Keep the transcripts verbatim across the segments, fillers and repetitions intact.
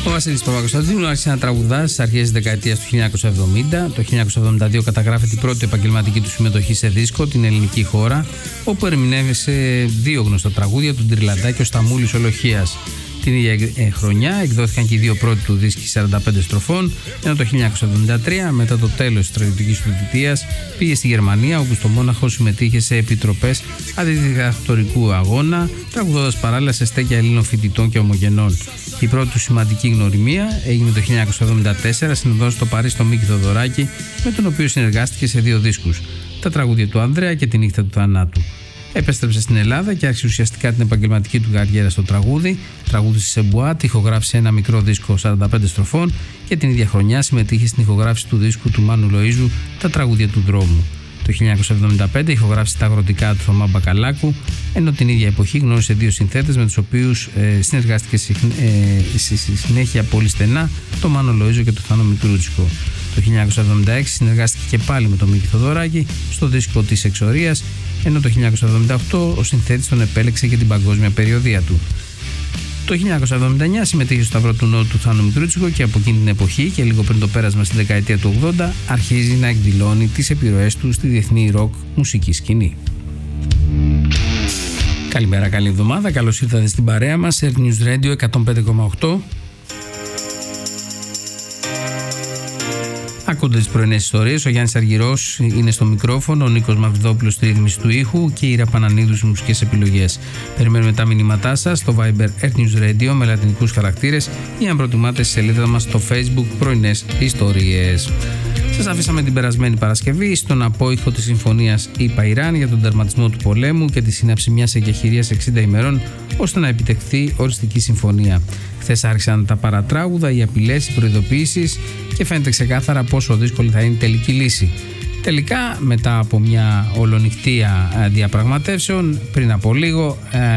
Ο Βασίλης Παπακοσταντίνου άρχισε να τραγουδά στις αρχές της δεκαετίας του χίλια εννιακόσια εβδομήντα. Το χίλια εννιακόσια εβδομήντα δύο καταγράφεται η πρώτη επαγγελματική του συμμετοχή σε δίσκο, την ελληνική χώρα, όπου ερμηνεύσε δύο γνωστά τραγούδια, του Ντριλαντά και ο Σταμούλης Ολοχίας. Την ίδια χρονιά εκδόθηκαν και οι δύο πρώτοι του δίσκοι σαράντα πέντε στροφών, ενώ το χίλια εννιακόσια εβδομήντα τρία, μετά το τέλος της στρατιωτικής του θητείας, πήγε στη Γερμανία, όπου στο Μόναχο συμμετείχε σε επιτροπές αντιδικτατορικού αγώνα, τραγουδώντας παράλληλα σε στέκια Ελλήνων φοιτητών και ομογενών. Η πρώτη του σημαντική γνωριμία έγινε το χίλια εννιακόσια εβδομήντα τέσσερα, συνοδός στο Παρίσι τον Μίκη Θοδωράκη, με τον οποίο συνεργάστηκε σε δύο δίσκους, τα τραγούδια του Ανδρέα και τη νύχτα του θανάτου. Επέστρεψε στην Ελλάδα και άρχισε ουσιαστικά την επαγγελματική του καριέρα στο τραγούδι. Τραγούδισε σε μπουάτ, ηχογράφησε ένα μικρό δίσκο σαράντα πέντε στροφών και την ίδια χρονιά συμμετείχε στην ηχογράφηση του δίσκου του Μάνου Λοΐζου, τα τραγούδια του δρόμου. Το χίλια εννιακόσια εβδομήντα πέντε ηχογράφησε τα αγροτικά του Θωμά Μπακαλάκου, ενώ την ίδια εποχή γνώρισε δύο συνθέτες με τους οποίους ε, συνεργάστηκε στη ε, συνέχεια πολύ στενά, το Μάνο Λοΐζο και το Θάνο Μικρούτσικο. Το χίλια εννιακόσια εβδομήντα έξι συνεργάστηκε και πάλι με τον Μίκη Θοδωράκη στο δίσκο της Εξορίας, ενώ το χίλια εννιακόσια εβδομήντα οκτώ ο συνθέτης τον επέλεξε για την παγκόσμια περιοδεία του. Το χίλια εννιακόσια εβδομήντα εννιά συμμετείχε στο Σταυρό του Νότου του Θάνου Μικρούτσικο και από εκείνη την εποχή και λίγο πριν το πέρασμα στη δεκαετία του ογδόντα αρχίζει να εκδηλώνει τις επιρροές του στη διεθνή ροκ μουσική σκηνή. Καλημέρα, καλή εβδομάδα, καλώς ήρθατε στην παρέα μας, Earth News Radio εκατόν πέντε κόμμα οκτώ. Ακούτε τις πρωινές ιστορίες, ο Γιάννης Αργυρός είναι στο μικρόφωνο, ο Νίκος Μαυριδόπουλος στη ρύθμιση του ήχου και η Ήρα Πανανίδου στις μουσικές επιλογές. Περιμένουμε τα μηνύματά σας στο Viber Earth News Radio με λατινικούς χαρακτήρες ή αν προτιμάτε στη σελίδα μας στο Facebook πρωινές ιστορίες. Σας αφήσαμε την περασμένη Παρασκευή στον απόϊχο της συμφωνίας ΗΠΑ-Ιράν για τον τερματισμό του πολέμου και τη σύναψη μιας εγκεχηρίας εξήντα ημερών ώστε να επιτευχθεί οριστική συμφωνία. Χθες άρχισαν τα παρατράγουδα, οι απειλές, οι προειδοποιήσεις και φαίνεται ξεκάθαρα πόσο δύσκολη θα είναι η τελική λύση. Τελικά, μετά από μια ολονυχτία διαπραγματεύσεων, πριν από λίγο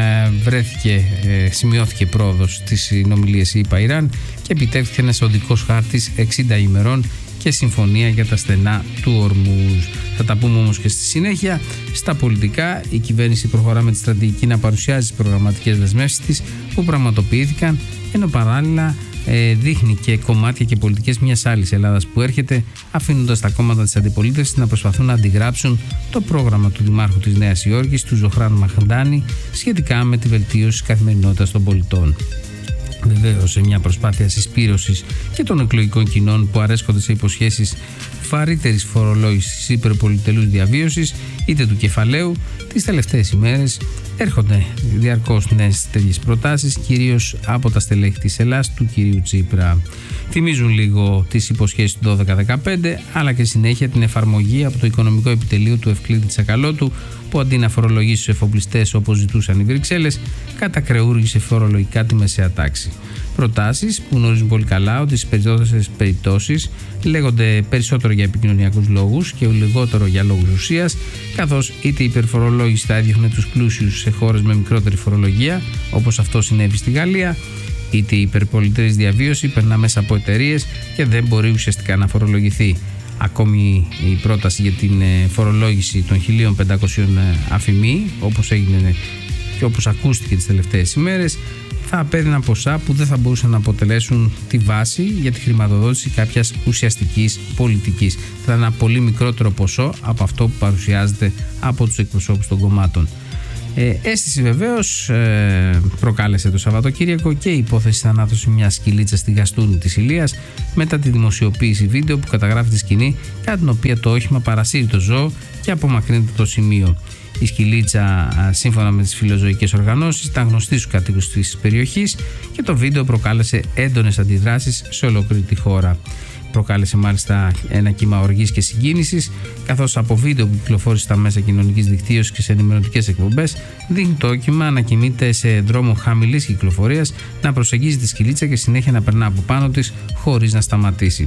βρέθηκε, σημειώθηκε πρόοδος στις συνομιλίες ΗΠΑ-Ιράν και επιτεύχθηκε ένας οδικός χάρτης εξήντα ημερών και συμφωνία για τα στενά του Ορμούζ. Θα τα πούμε όμως και στη συνέχεια. Στα πολιτικά, η κυβέρνηση προχωρά με τη στρατηγική να παρουσιάζει τις προγραμματικές δεσμεύσεις της που πραγματοποιήθηκαν, ενώ παράλληλα ε, δείχνει και κομμάτια και πολιτικές μιας άλλης Ελλάδας που έρχεται, αφήνοντας τα κόμματα της αντιπολίτευσης να προσπαθούν να αντιγράψουν το πρόγραμμα του Δημάρχου της Νέας Υόρκης, του Ζωχράν Μαχντάνη, σχετικά με τη βελτίωση της καθημερινότητας των πολιτών. Βεβαίως, σε μια προσπάθεια συσπήρωσης και των εκλογικών κοινών που αρέσκονται σε υποσχέσεις βαρύτερης φορολόγησης υπερπολιτελούς διαβίωσης είτε του κεφαλαίου, τις τελευταίες ημέρες έρχονται διαρκώς νέες τέτοιες προτάσεις, κυρίως από τα στελέχη της Ελλάς του κυρίου Τσίπρα. Θυμίζουν λίγο τις υποσχέσεις του δώδεκα δεκαπέντε, αλλά και συνέχεια την εφαρμογή από το Οικονομικό Επιτελείο του Ευκλήδη Τσακαλώτου, που αντί να φορολογήσει τους εφοπλιστές όπως ζητούσαν οι Βρυξέλλες, κατακρεούργησε φορολογικά τη μεσαία τάξη. Προτάσεις που γνωρίζουν πολύ καλά ότι στις περισσότερες περιπτώσεις λέγονται περισσότερο για επικοινωνιακούς λόγους και λιγότερο για λόγους ουσίας, καθώς είτε η υπερφορολόγηση θα έδιωχνε τους πλούσιους σε χώρες με μικρότερη φορολογία, όπως αυτό συνέβη στη Γαλλία, είτε η υπερπολιτελής διαβίωση περνά μέσα από εταιρείες και δεν μπορεί ουσιαστικά να φορολογηθεί. Ακόμη η πρόταση για την φορολόγηση των χίλια πεντακόσιων αφημί, όπως έγινε και όπως ακούστηκε τις τελευταίες ημέρες, θα απέδιναν ποσά που δεν θα μπορούσαν να αποτελέσουν τη βάση για τη χρηματοδότηση κάποιας ουσιαστικής πολιτικής. Θα είναι ένα πολύ μικρότερο ποσό από αυτό που παρουσιάζεται από τους εκπροσώπους των κομμάτων. Ε, αίσθηση βεβαίως ε, προκάλεσε το Σαββατοκύριακο και η υπόθεση θανάτωση μιας σκυλίτσας στη Γαστούνη της Ηλίας μετά τη δημοσιοποίηση βίντεο που καταγράφει τη σκηνή κατά την οποία το όχημα παρασύρει το ζώο και απομακρύνεται το σημείο. Η σκυλίτσα, σύμφωνα με τις φιλοζωικές οργανώσεις, ήταν γνωστή στους κατοίκους της περιοχής και το βίντεο προκάλεσε έντονες αντιδράσεις σε ολόκληρη τη χώρα. Προκάλεσε μάλιστα ένα κύμα οργής και συγκίνησης, καθώς από βίντεο που κυκλοφόρησε στα μέσα κοινωνικής δικτύωσης και σε ενημερωτικές εκπομπές δείχνει το όχημα να κινείται σε δρόμο χαμηλής κυκλοφορίας, να προσεγγίζει τη σκυλίτσα και συνέχεια να περνά από πάνω της χωρίς να σταματήσει.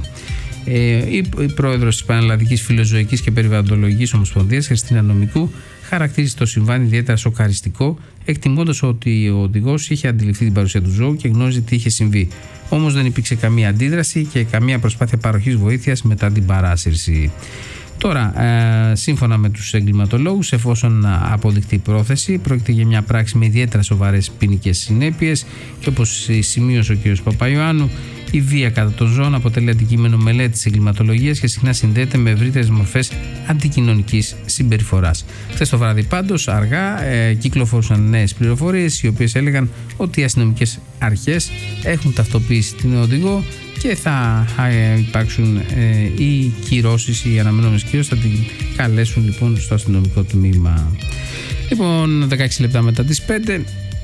Ε, η, η πρόεδρος της Πανελλαδικής Φιλοζωικής και Περιβαλλοντολογικής Ομοσπονδίας, Χριστίνα Νομικού, χαρακτήρισε το συμβάν ιδιαίτερα σοκαριστικό, εκτιμώντας ότι ο οδηγός είχε αντιληφθεί την παρουσία του ζώου και γνώριζε τι είχε συμβεί. Όμως δεν υπήρξε καμία αντίδραση και καμία προσπάθεια παροχής βοήθειας μετά την παράσυρση. Τώρα, ε, σύμφωνα με τους εγκληματολόγους, εφόσον αποδειχτεί η πρόθεση, πρόκειται για μια πράξη με ιδιαίτερα σοβαρές ποινικές συνέπειες και όπως σημείωσε ο κ. Παπαϊωάννου, Η βία κατά των ζώων αποτελεί αντικείμενο μελέτης εγκληματολογίας και συχνά συνδέεται με ευρύτερες μορφές αντικοινωνικής συμπεριφοράς. Χθες το βράδυ, πάντως, αργά ε, κυκλοφορούσαν νέες πληροφορίες, οι οποίες έλεγαν ότι οι αστυνομικές αρχές έχουν ταυτοποιήσει την οδηγό και θα ε, υπάρξουν ε, οι κυρώσεις, οι αναμενόμενες κυρώσεις, θα την καλέσουν λοιπόν στο αστυνομικό τμήμα. Λοιπόν, δεκαέξι λεπτά μετά τις πέντε.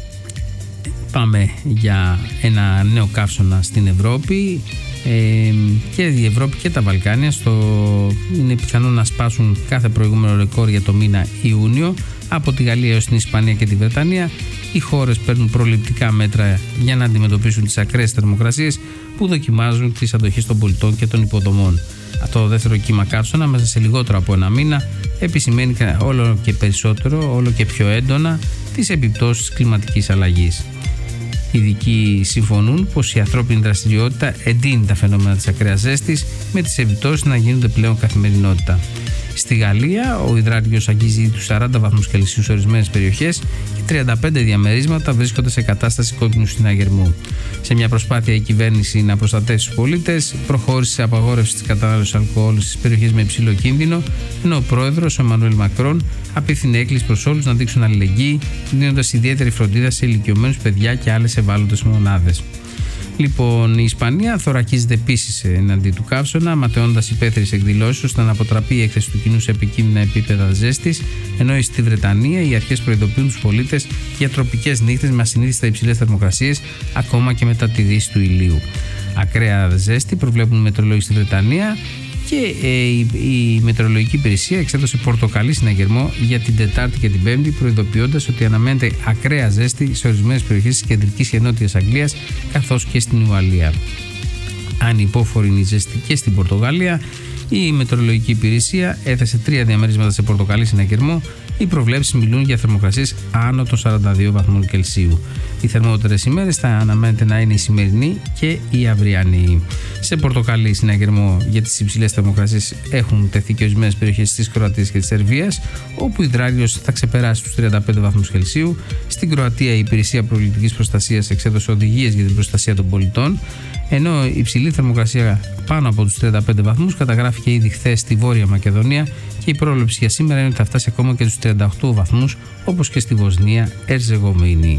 Πάμε για ένα νέο καύσωνα στην Ευρώπη, ε, και η Ευρώπη και τα Βαλκάνια στο, είναι πιθανό να σπάσουν κάθε προηγούμενο ρεκόρ για το μήνα Ιούνιο. Από τη Γαλλία έως την Ισπανία και τη Βρετανία οι χώρες παίρνουν προληπτικά μέτρα για να αντιμετωπίσουν τις ακραίες θερμοκρασίες που δοκιμάζουν τις αντοχές των πολιτών και των υποδομών. Αυτό το δεύτερο κύμα καύσωνα μέσα σε λιγότερο από ένα μήνα επισημαίνει όλο και περισσότερο, όλο και πιο έντονα τις επιπτώσεις της κλιματικής αλλαγής. Οι ειδικοί συμφωνούν πως η ανθρώπινη δραστηριότητα εντείνει τα φαινόμενα της ακραίας ζέστης, με τις επιπτώσεις να γίνονται πλέον καθημερινότητα. Στη Γαλλία, ο υδράτιος αγγίζει τους σαράντα βαθμούς Κελσίου σε ορισμένες περιοχές και τριάντα πέντε διαμερίσματα βρίσκονται σε κατάσταση κόκκινου συναγερμού. Σε μια προσπάθεια η κυβέρνηση να προστατεύσει τους πολίτες, προχώρησε σε απαγόρευση της κατανάλωσης αλκοόλ στις περιοχές με υψηλό κίνδυνο, ενώ ο πρόεδρος, ο Εμμανουέλ Μακρόν, απίθυνε έκκληση προς όλους να δείξουν αλληλεγγύη, δίνοντας ιδιαίτερη φροντίδα σε ηλικιωμένους παιδιά και άλλες ευάλωτες μονάδες. Λοιπόν, η Ισπανία θωρακίζεται επίσης εναντί του καύσωνα, ματαιώντας υπαίθριες εκδηλώσεις ώστε να αποτραπεί η έκθεση του κοινού σε επικίνδυνα επίπεδα ζέστης, ενώ στη Βρετανία οι αρχές προειδοποιούν τους πολίτες για τροπικές νύχτες με ασυνήθιστα υψηλές θερμοκρασίες, ακόμα και μετά τη δύση του ηλίου. Ακραία ζέστη προβλέπουν οι μετεωρολόγοι στη Βρετανία και ε, η, η Μετεωρολογική Υπηρεσία εξέδωσε πορτοκαλί συναγερμό για την Τετάρτη και την Πέμπτη, προειδοποιώντας ότι αναμένεται ακραία ζέστη σε ορισμένες περιοχές της κεντρικής και νότιας Αγγλίας, καθώς και στην Ουαλία. Αν υπόφορη είναι η ζέστη και στην Πορτογαλία, η Μετεωρολογική Υπηρεσία έθεσε τρία διαμερίσματα σε πορτοκαλί συναγερμό. Οι προβλέψεις μιλούν για θερμοκρασίες άνω των σαράντα δύο βαθμών Κελσίου. Οι θερμότερες ημέρες θα αναμένεται να είναι η σημερινή και η αυριανή. Σε πορτοκαλί συναγερμό για τις υψηλές θερμοκρασίες έχουν τεθεί και ορισμένες περιοχές της Κροατίας και της Σερβίας, όπου η υδράριος θα ξεπεράσει τους τριάντα πέντε βαθμούς Κελσίου. Στην Κροατία η Υπηρεσία Προληπτικής Προστασίας εξέδωσε οδηγίες για την προστασία των πολιτών, ενώ η υψηλή θερμοκρασία πάνω από τους τριάντα πέντε βαθμούς καταγράφηκε ήδη χθες στη Βόρεια Μακεδονία και η πρόβλεψη για σήμερα είναι ότι θα φτάσει ακόμα και στους τριάντα οκτώ βαθμούς, όπως και στη Βοσνία Ερζεγοβίνη.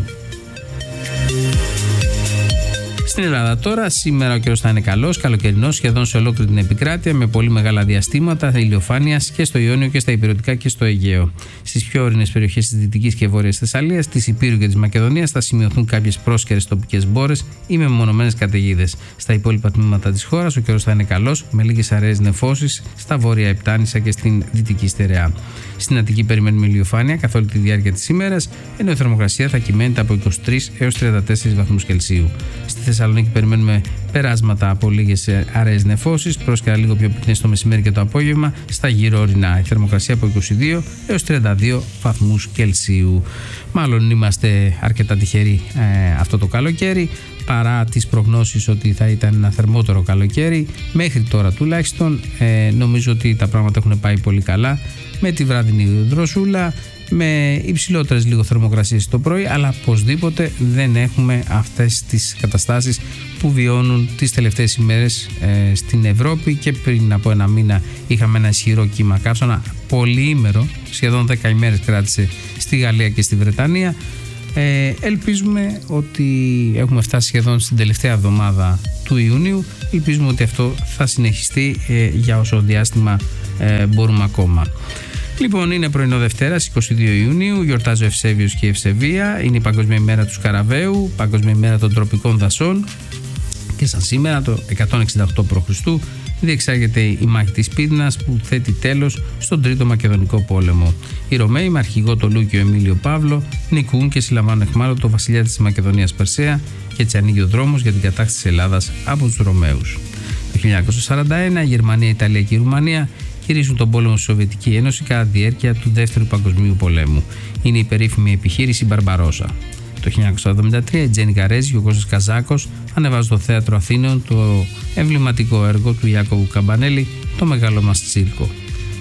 Στην Ελλάδα τώρα, σήμερα ο καιρός θα είναι καλός, καλοκαιρινός σχεδόν σε ολόκληρη την επικράτεια, με πολύ μεγάλα διαστήματα ηλιοφάνειας και στο Ιόνιο και στα Ηπειρωτικά και στο Αιγαίο. Στις πιο ορεινές περιοχές της Δυτικής και Βόρειας Θεσσαλίας, της Ηπείρου και της Μακεδονίας θα σημειωθούν κάποιες πρόσκαιρες τοπικές μπόρες ή με μεμονωμένες καταιγίδες. Στα υπόλοιπα τμήματα της χώρας ο καιρός θα είναι καλός, με λίγες αραιές νεφώσεις στα βόρεια Επτάνησα και στην Δυτική Στερεά. Στην Αττική περιμένουμε ηλιοφάνεια καθ' όλη τη διάρκεια της ημέρας, ενώ η θερμοκρασία θα κυμαίνεται από είκοσι τρεις έως τριάντα τέσσερις βαθμούς Κελσίου. Στη Θεσσαλονίκη περιμένουμε περάσματα από λίγες αραιές νεφώσεις, πρόσκαιρα λίγο πιο πυκνές το μεσημέρι και το απόγευμα, στα γύρω ορεινά. Η θερμοκρασία από είκοσι δύο έως τριάντα δύο βαθμούς Κελσίου. Μάλλον είμαστε αρκετά τυχεροί ε, αυτό το καλοκαίρι, παρά τις προγνώσεις ότι θα ήταν ένα θερμότερο καλοκαίρι. Μέχρι τώρα τουλάχιστον ε, νομίζω ότι τα πράγματα έχουν πάει πολύ καλά, με τη βράδυνη δροσούλα, με υψηλότερες λίγο θερμοκρασίες το πρωί, αλλά οπωσδήποτε δεν έχουμε αυτές τις καταστάσεις που βιώνουν τις τελευταίες ημέρες ε, στην Ευρώπη, και πριν από ένα μήνα είχαμε ένα ισχυρό κύμα καύσωνα, πολυήμερο, σχεδόν δέκα ημέρες κράτησε στη Γαλλία και στη Βρετανία. Ε, ελπίζουμε ότι έχουμε φτάσει σχεδόν στην τελευταία εβδομάδα του Ιουνίου. Ελπίζουμε ότι αυτό θα συνεχιστεί ε, για όσο διάστημα ε, μπορούμε ακόμα. Λοιπόν, είναι πρωινό Δευτέρας, εικοστή δεύτερη Ιουνίου, γιορτάζει ο Ευσέβιος και η Ευσεβία, είναι η Παγκόσμια ημέρα του Σκαραβαίου, Παγκόσμια ημέρα των τροπικών δασών, και σαν σήμερα το εκατόν εξήντα οκτώ προ Χριστού διεξάγεται η μάχη της Πύδνας που θέτει τέλος στον Τρίτο Μακεδονικό Πόλεμο. Οι Ρωμαίοι με αρχηγό τον Λούκιο Εμίλιο Παύλο νικούν και συλλαμβάνουν αιχμάλωτο βασιλιά της Μακεδονίας Περσέα, και έτσι ανοίγει ο δρόμος για την κατάκτηση της Ελλάδας από τους Ρωμαίους. Το χίλια εννιακόσια σαράντα ένα η Γερμανία, η Ιταλία και η Ρουμανία κηρύσσουν τον πόλεμο στη Σοβιετική Ένωση κατά τη διάρκεια του Δεύτερου Παγκοσμίου Πολέμου. Είναι η περίφημη επιχείρηση Μπαρμπαρόσα. Το χίλια εννιακόσια εβδομήντα τρία η Τζένι Καρέζη και ο Κώστας Καζάκος ανεβάζουν στο Θέατρο Αθήνεων το εμβληματικό έργο του Ιάκωβου Καμπανέλη, το Μεγάλο μας Τσίρκο.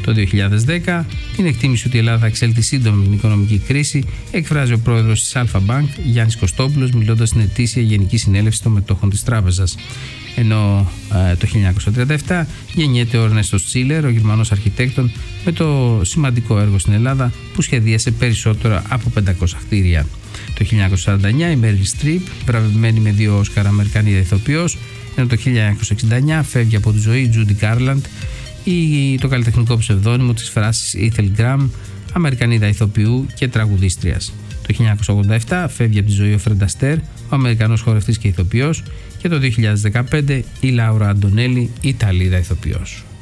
Το δύο χιλιάδες δέκα, την εκτίμηση ότι η Ελλάδα θα εξέλθει σύντομα με την οικονομική κρίση εκφράζει ο πρόεδρος της Αλφα Bank, Γιάννης Κωστόπουλος, μιλώντας στην ετήσια Γενική Συνέλευση των Μετόχων της Τράπεζας. Ενώ ε, το χίλια εννιακόσια τριάντα επτά γεννιέται ο Ερνέστος Τσίλερ, ο Γερμανός αρχιτέκτον, με το σημαντικό έργο στην Ελλάδα που σχεδίασε περισσότερα από πεντακόσια κτίρια. Το χίλια εννιακόσια σαράντα εννιά η Μέριλ Στριπ, βραβευμένη με δύο Όσκαρ Αμερικανίδα ηθοποιός, ενώ το χίλια εννιακόσια εξήντα εννιά φεύγει από τη ζωή η Τζούντι Γκάρλαντ, ή το καλλιτεχνικό ψευδόνυμο της φράσης Ethel Graham, Αμερικανίδα ηθοποιού και τραγουδίστριας. Το χίλια εννιακόσια ογδόντα επτά φεύγει από τη ζωή ο Φρεντ Αστέρ, ο Αμερικανός χορευτής και ηθοποιός, και το δύο χιλιάδες δεκαπέντε η Λάουρα Αντωνέλη, Ιταλίδα ηθοποιός.